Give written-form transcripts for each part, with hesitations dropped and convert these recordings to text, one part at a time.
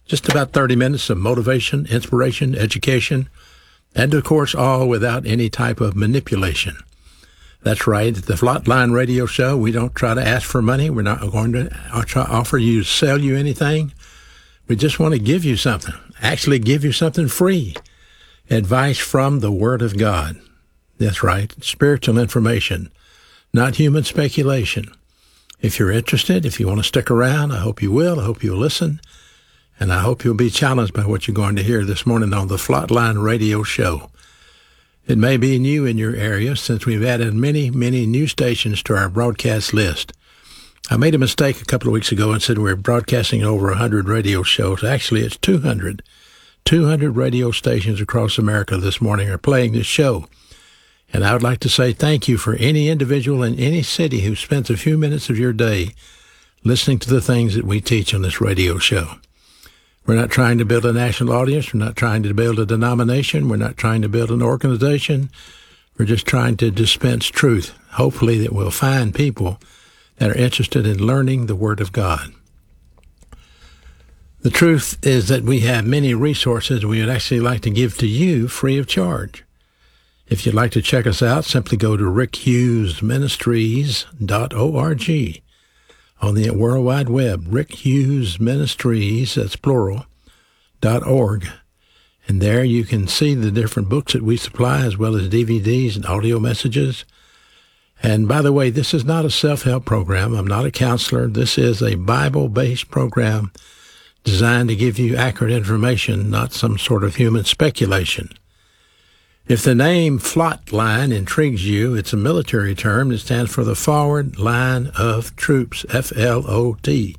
Just about 30 minutes of motivation, inspiration, education, and of course, all without any type of manipulation. That's right. At the Flatline Radio Show, we don't try to ask for money. We're not going to offer you, sell you anything. We just want to give you something, actually give you something free. Advice from the Word of God. That's right. Spiritual information, not human speculation. If you're interested, if you want to stick around, I hope you will. I hope you'll listen. And I hope you'll be challenged by what you're going to hear this morning on the Flatline Radio Show. It may be new in your area since we've added many, many new stations to our broadcast list. I made a mistake a couple of weeks ago and said we're broadcasting over 100 radio shows. Actually, it's 200. 200 radio stations across America this morning are playing this show. And I would like to say thank you for any individual in any city who spends a few minutes of your day listening to the things that we teach on this radio show. We're not trying to build a national audience. We're not trying to build a denomination. We're not trying to build an organization. We're just trying to dispense truth, hopefully that we'll find people that are interested in learning the Word of God. The truth is that we have many resources we would actually like to give to you free of charge. If you'd like to check us out, simply go to rickhughesministries.org. On the World Wide Web, Rick Hughes Ministries, that's plural, .org. And there you can see the different books that we supply, as well as DVDs and audio messages. And by the way, this is not a self-help program. I'm not a counselor. This is a Bible-based program designed to give you accurate information, not some sort of human speculation. If the name Flatline intrigues you, it's a military term that stands for the Forward Line of Troops, FLOT.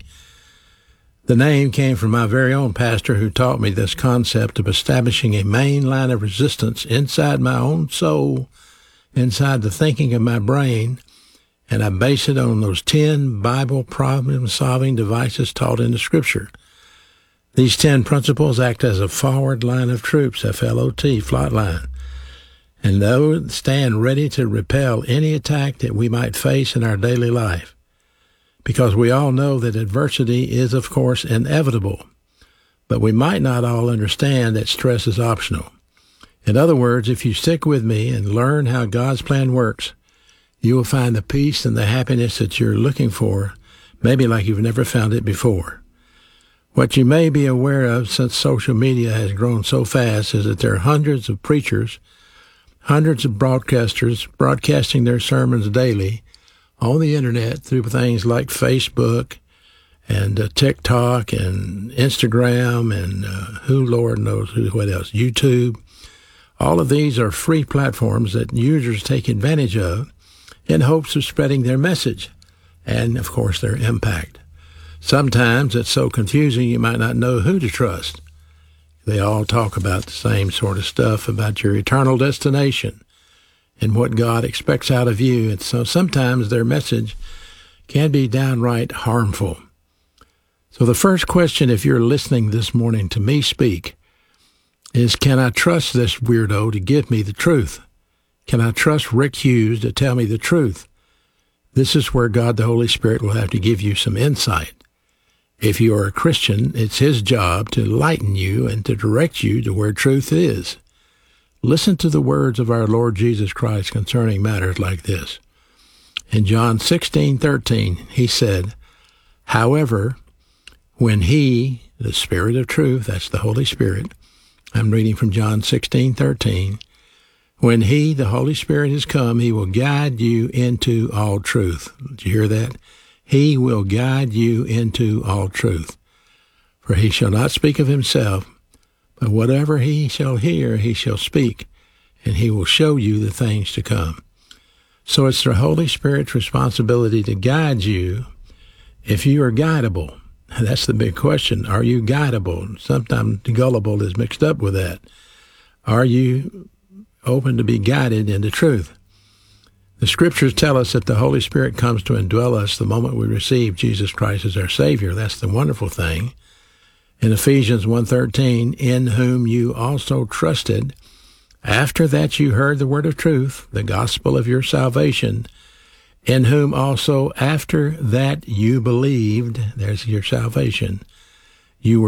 The name came from my very own pastor who taught me this concept of establishing a main line of resistance inside my own soul, inside the thinking of my brain, and I base it on those 10 Bible problem-solving devices taught in the Scripture. These 10 principles act as a forward line of troops, FLOT, Flatline. And those stand ready to repel any attack that we might face in our daily life. Because we all know that adversity is, of course, inevitable. But we might not all understand that stress is optional. In other words, if you stick with me and learn how God's plan works, you will find the peace and the happiness that you're looking for, maybe like you've never found it before. What you may be aware of since social media has grown so fast is that there are hundreds of preachers, hundreds of broadcasters broadcasting their sermons daily on the internet through things like Facebook and TikTok and Instagram and who Lord knows what else, YouTube. All of these are free platforms that users take advantage of in hopes of spreading their message and, of course, their impact. Sometimes it's so confusing you might not know who to trust. They all talk about the same sort of stuff about your eternal destination and what God expects out of you. And so sometimes their message can be downright harmful. So the first question, if you're listening this morning to me speak, is can I trust this weirdo to give me the truth? Can I trust Rick Hughes to tell me the truth? This is where God the Holy Spirit will have to give you some insight. If you are a Christian, it's His job to enlighten you and to direct you to where truth is. Listen to the words of our Lord Jesus Christ concerning matters like this. In John 16:13, He said, however, when He, the Spirit of truth, that's the Holy Spirit, I'm reading from John 16:13, when He, the Holy Spirit, has come, He will guide you into all truth. Did you hear that? He will guide you into all truth. For He shall not speak of Himself, but whatever He shall hear, He shall speak, and He will show you the things to come. So it's the Holy Spirit's responsibility to guide you if you are guidable. That's the big question. Are you guidable? Sometimes gullible is mixed up with that. Are you open to be guided into truth? The Scriptures tell us that the Holy Spirit comes to indwell us the moment we receive Jesus Christ as our Savior. That's the wonderful thing. In Ephesians 1:13, in whom you also trusted, after that you heard the word of truth, the gospel of your salvation, in whom also after that you believed, there's your salvation, you were